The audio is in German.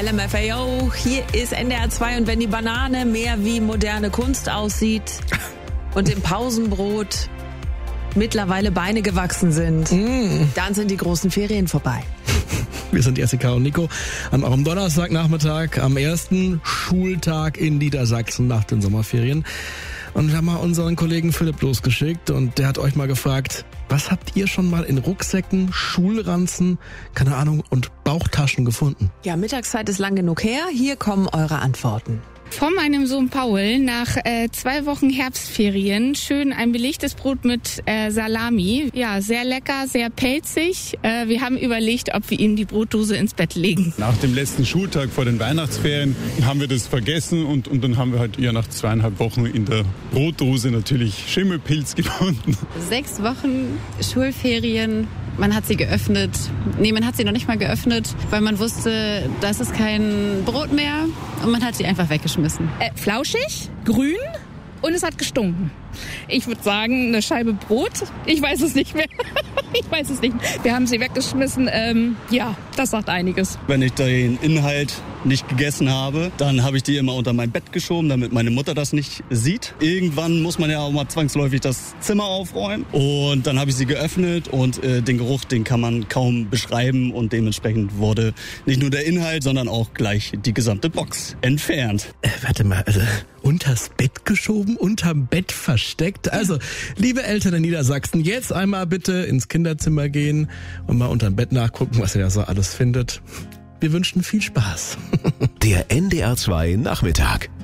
LMFAO, hier ist NDR 2 und wenn die Banane mehr wie moderne Kunst aussieht und im Pausenbrot mittlerweile Beine gewachsen sind, dann sind die großen Ferien vorbei. Wir sind Jessica und Nico an eurem Donnerstagnachmittag, am ersten Schultag in Niedersachsen nach den Sommerferien. Und wir haben mal unseren Kollegen Philipp losgeschickt und der hat euch mal gefragt, was habt ihr schon mal in Rucksäcken, Schulranzen, keine Ahnung, und Bauchtaschen gefunden? Ja, Mittagszeit ist lang genug her. Hier kommen eure Antworten. Von meinem Sohn Paul nach 2 Wochen Herbstferien schön ein belegtes Brot mit Salami. Ja, sehr lecker, sehr pelzig. Wir haben überlegt, ob wir ihm die Brotdose ins Bett legen. Nach dem letzten Schultag vor den Weihnachtsferien haben wir das vergessen und dann haben wir halt nach 2,5 Wochen in der Brotdose natürlich Schimmelpilz gefunden. 6 Wochen Schulferien. Man hat sie geöffnet. Nee, man hat sie noch nicht mal geöffnet, weil man wusste, das ist kein Brot mehr und man hat sie einfach weggeschmissen. Flauschig, grün und es hat gestunken. Ich würde sagen, eine Scheibe Brot. Ich weiß es nicht mehr. Ich weiß es nicht. Wir haben sie weggeschmissen. Ja, das sagt einiges. Wenn ich den Inhalt nicht gegessen habe, dann habe ich die immer unter mein Bett geschoben, damit meine Mutter das nicht sieht. Irgendwann muss man ja auch mal zwangsläufig das Zimmer aufräumen. Und dann habe ich sie geöffnet und den Geruch, den kann man kaum beschreiben. Und dementsprechend wurde nicht nur der Inhalt, sondern auch gleich die gesamte Box entfernt. Warte mal, also unters Bett geschoben, unterm Bett versteckt. Also, liebe Eltern in Niedersachsen, jetzt einmal bitte ins Kinderzimmer gehen und mal unterm Bett nachgucken, was ihr da so alles findet. Wir wünschen viel Spaß. Der NDR 2 Nachmittag.